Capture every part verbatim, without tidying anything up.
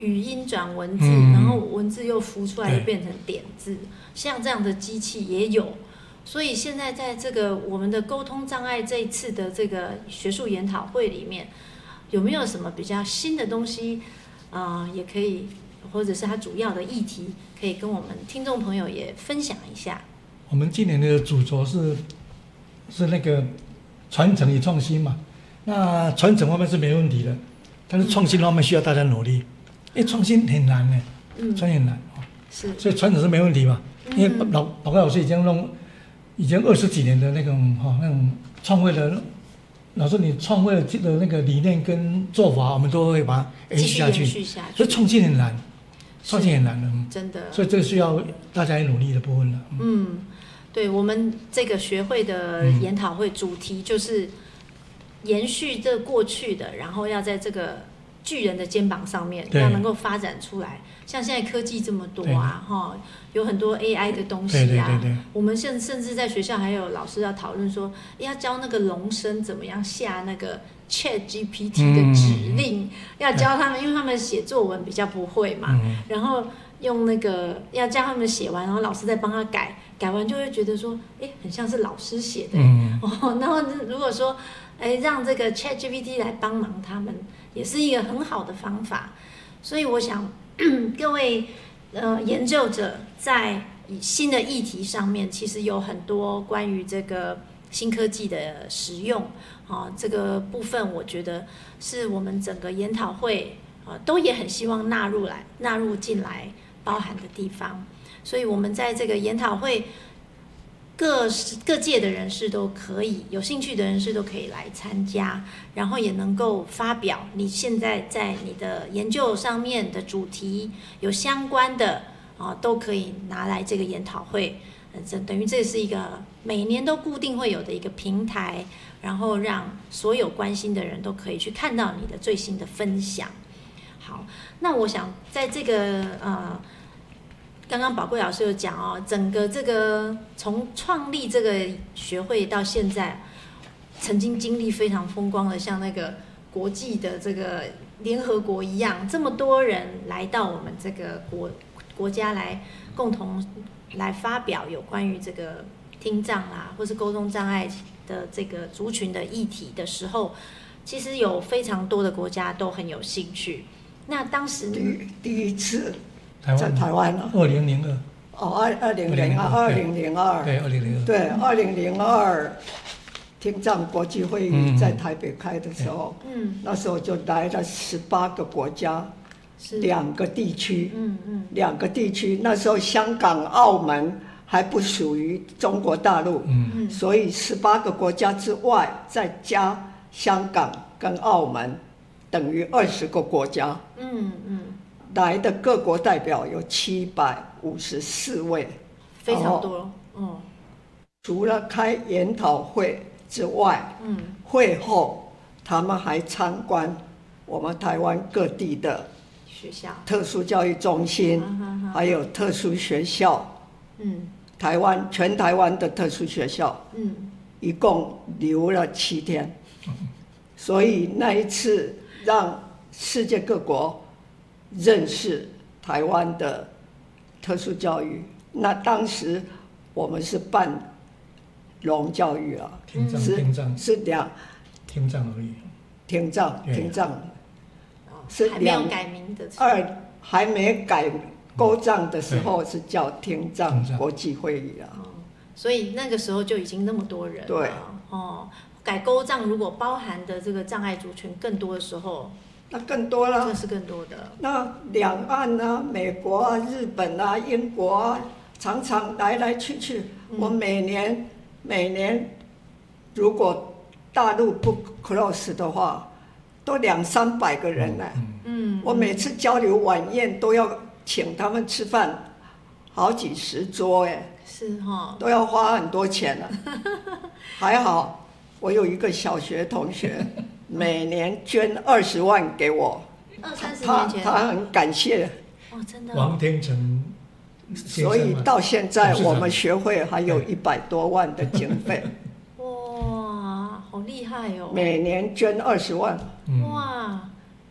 语音转文字， 嗯、 然后文字又浮出来，又变成点字，像这样的机器也有。所以现在在这个我们的沟通障碍这一次的这个学术研讨会里面，有没有什么比较新的东西啊、呃？也可以，或者是它主要的议题，可以跟我们听众朋友也分享一下。 我们今年的主轴是是那个传承与创新嘛。那传承方面是没问题的，但是创新方面需要大家努力，因为创新很难呢，嗯，创新很难哦。是，所以传承是没问题嘛。因为老老高老师已经弄。已经二十几年的那种哈、哦、那种创会的，老师你创会的那个理念跟做法，我们都会把它延续下去。所以创新很难，创新很难的， 真的。 所以这个需要大家努力的部分了。 嗯，嗯对我们这个学会的研讨会主题就是延续这过去的，然后要在这个巨人的肩膀上面，要能够发展出来。像现在科技这么多啊，哈，有很多 A I 的东西啊。 对对对对我们甚甚至在学校还有老师要讨论说，要教那个龙生怎么样下那个 Chat G P T 的指令，嗯、要教他们，因为他们写作文比较不会嘛，嗯、然后用那个要教他们写完，然后老师再帮他改，改完就会觉得说，哎，很像是老师写的。嗯、哦，然后如果说，哎，让这个 Chat G P T 来帮忙他们，也是一个很好的方法。所以我想。各位呃研究者在新的议题上面，其实有很多关于这个新科技的使用啊、哦，这个部分我觉得是我们整个研讨会啊、呃、都也很希望纳入来纳入进来包含的地方。所以我们在这个研讨会各各界的人士都可以，有兴趣的人士都可以来参加，然后也能够发表你现在在你的研究上面的主题有相关的啊，都可以拿来这个研讨会。这等于这是一个每年都固定会有的一个平台，然后让所有关心的人都可以去看到你的最新的分享。好，那我想在这个呃。刚刚宝贵老师有讲哦，整个这个从创立这个学会到现在，曾经经历非常风光的，像那个国际的这个联合国一样，这么多人来到我们这个国国家来共同来发表有关于这个听障啦，或是沟通障碍的这个族群的议题的时候，其实有非常多的国家都很有兴趣。那当时第第一次。 台在台湾呢？ 二零零二。 哦，二二零零二，二零零二。 对，二零零二。 对，二零零二，听障国际会议在台北开的时候，嗯，那时候就来了十八个国家，两个地区，嗯嗯，两个地区。那时候香港、澳门还不属于中国大陆，嗯嗯，所以十八个国家之外，再加香港跟澳门，等于二十个国家，嗯嗯。来的各国代表有七百五十四位， 非常多。嗯， 除了开研讨会之外，嗯，会后他们还参观我们台湾各地的学校、 特殊教育中心，嗯、还有特殊学校。嗯，台湾全台湾的特殊学校，嗯，一共留了七天。所以那一次让世界各国认识台湾的特殊教育。那当时我们是办聋教育啊， 听障听障是两听障而已， 听障听障是还没有改名的， 二还没改沟障的时候是叫听障国际会议啊、嗯。 所以那个时候就已经那么多人了。 对哦，改沟障如果包含的这个障碍族群更多的时候。 那更多了， 这是更多的。 那两岸啊，美国啊、日本啊、英国啊，常常来来去去。嗯、我每年每年，如果大陆不 close 的话，都两三百个人来。嗯，我每次交流晚宴都要请他们吃饭，好几十桌哎。 是哈。都要花很多钱了。还好，我有一个小学同学。每年捐二十万给我， 二三十年前， 他他很感谢。 哦，真的、哦。 王天成， 所以到现在我们学会还有一百多万的经费。 哇，好厉害哦！ 每年捐二十万。 哇，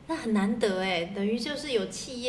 那很难得哎，等于就是有企业。